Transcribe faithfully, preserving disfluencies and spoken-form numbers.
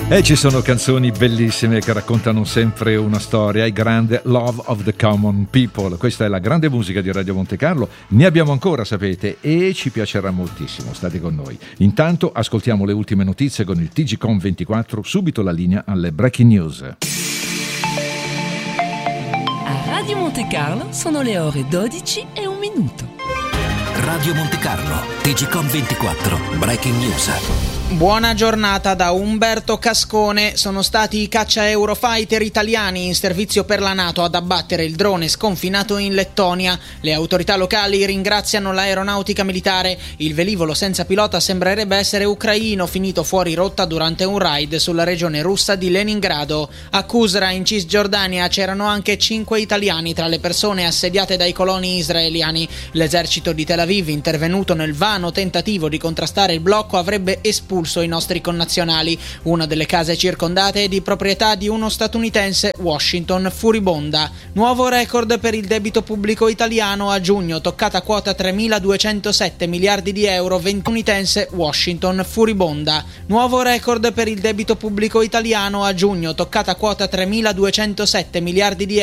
E ci sono canzoni bellissime che raccontano sempre una storia, il grande Love of the Common People. Questa è la grande musica di Radio Monte Carlo, ne abbiamo ancora, sapete, e ci piacerà moltissimo, state con noi. Intanto ascoltiamo le ultime notizie con il T G Com ventiquattro, subito la linea alle Breaking News. A Radio Monte Carlo sono le ore dodici e un minuto. Radio Monte Carlo, T G Com ventiquattro, Breaking News. Buona giornata da Umberto Cascone. Sono stati i caccia Eurofighter italiani in servizio per la NATO ad abbattere il drone sconfinato in Lettonia. Le autorità locali ringraziano l'aeronautica militare. Il velivolo senza pilota sembrerebbe essere ucraino, finito fuori rotta durante un raid sulla regione russa di Leningrado. A Kusra, in Cisgiordania, c'erano anche cinque italiani tra le persone assediate dai coloni israeliani. L'esercito di Tel Aviv, intervenuto nel vano tentativo di contrastare il blocco, avrebbe espulso i nostri connazionali. Una delle case circondate è di proprietà di uno statunitense, Washington furibonda. Nuovo record per il debito pubblico italiano a giugno, toccata quota tremiladuecentosette miliardi di euro, statunitense, Washington furibonda. Nuovo record per il debito pubblico italiano a giugno, toccata quota tremiladuecentosette miliardi di euro.